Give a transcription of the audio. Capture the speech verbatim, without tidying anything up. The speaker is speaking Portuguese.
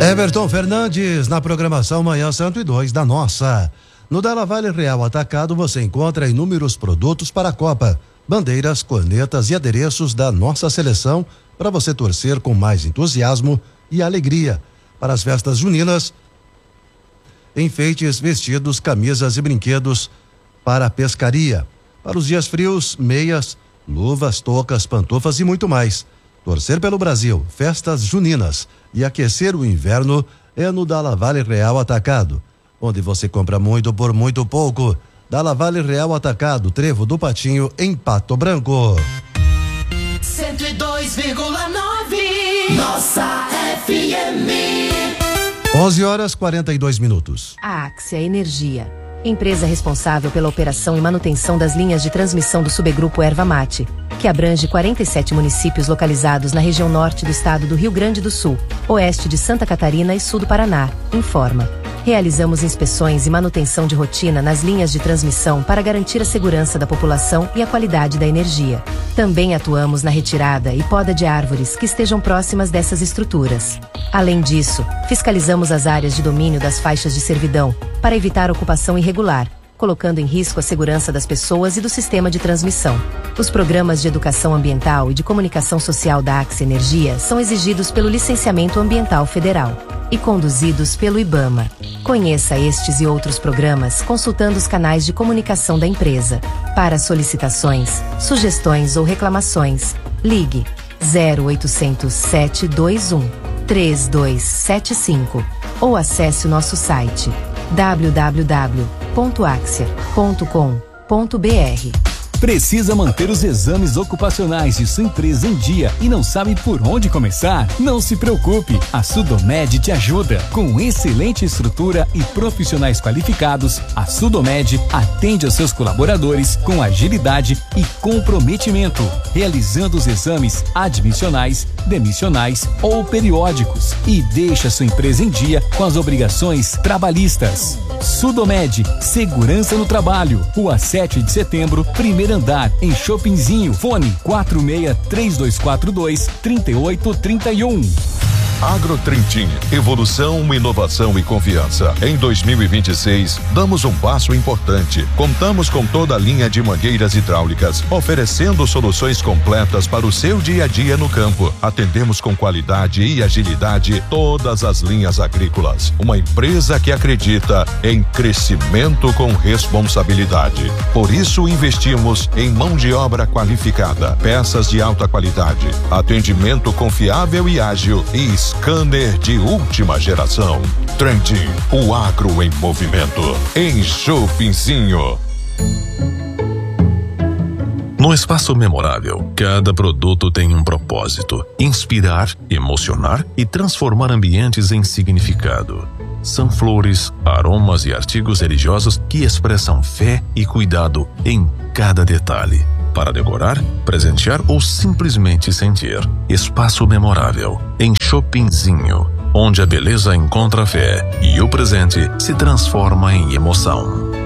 Everton Fernandes na programação Manhã cento e dois da nossa. No Dalla Valle Real Atacado você encontra inúmeros produtos para a Copa, bandeiras, cornetas e adereços da nossa seleção para você torcer com mais entusiasmo e alegria. Para as festas juninas, enfeites, vestidos, camisas e brinquedos para a pescaria. Para os dias frios, meias, luvas, toucas, pantufas e muito mais. Torcer pelo Brasil, festas juninas e aquecer o inverno é no Dalla Valle Real Atacado, onde você compra muito por muito pouco. Dalla Valle Real Atacado, Trevo do Patinho, em Pato Branco. cento e dois vírgula nove Nossa F M. onze horas e quarenta e dois minutos. A Axia Energia, empresa responsável pela operação e manutenção das linhas de transmissão do subgrupo Erva Mate, que abrange quarenta e sete municípios localizados na região norte do estado do Rio Grande do Sul, oeste de Santa Catarina e sul do Paraná, informa. Realizamos inspeções e manutenção de rotina nas linhas de transmissão para garantir a segurança da população e a qualidade da energia. Também atuamos na retirada e poda de árvores que estejam próximas dessas estruturas. Além disso, fiscalizamos as áreas de domínio das faixas de servidão para evitar ocupação irregular, colocando em risco a segurança das pessoas e do sistema de transmissão. Os programas de educação ambiental e de comunicação social da Axia Energia são exigidos pelo Licenciamento Ambiental Federal e conduzidos pelo IBAMA. Conheça estes e outros programas consultando os canais de comunicação da empresa. Para solicitações, sugestões ou reclamações, ligue zero oitocentos, sete dois um, três dois sete cinco ou acesse o nosso site w w w ponto axia ponto com ponto b r. Precisa manter os exames ocupacionais de sua empresa em dia e não sabe por onde começar? Não se preocupe, a Sudomed te ajuda. Com excelente estrutura e profissionais qualificados, a Sudomed atende aos seus colaboradores com agilidade e comprometimento, realizando os exames admissionais, demissionais ou periódicos e deixa sua empresa em dia com as obrigações trabalhistas. Sudomed, segurança no trabalho. Rua sete de setembro, primeiro andar, em Shoppingzinho. Fone quatro seis três dois quatro dois, três oito três um. Agrotrentin, evolução, inovação e confiança. Em dois mil e vinte e seis, damos um passo importante. Contamos com toda a linha de mangueiras hidráulicas, oferecendo soluções completas para o seu dia a dia no campo. Atendemos com qualidade e agilidade todas as linhas agrícolas. Uma empresa que acredita em crescimento com responsabilidade. Por isso investimos em mão de obra qualificada, peças de alta qualidade, atendimento confiável e ágil e scanner de última geração. Trentin, o agro em movimento. Em Shoppingzinho. No espaço memorável, cada produto tem um propósito: inspirar, emocionar e transformar ambientes em significado. São flores, aromas e artigos religiosos que expressam fé e cuidado em cada detalhe. Para decorar, presentear ou simplesmente sentir. Espaço memorável, em Shoppingzinho, onde a beleza encontra fé e o presente se transforma em emoção.